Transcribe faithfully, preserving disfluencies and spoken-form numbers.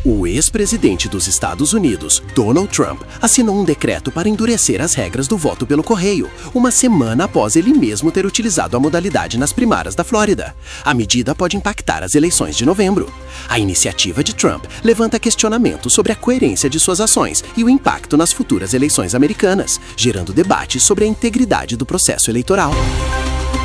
O ex-presidente dos Estados Unidos, Donald Trump, assinou um decreto para endurecer as regras do voto pelo correio, uma semana após ele mesmo ter utilizado a modalidade nas primárias da Flórida. A medida pode impactar as eleições de novembro. A iniciativa de Trump levanta questionamentos sobre a coerência de suas ações e o impacto nas futuras eleições americanas, gerando debates sobre a integridade do processo eleitoral.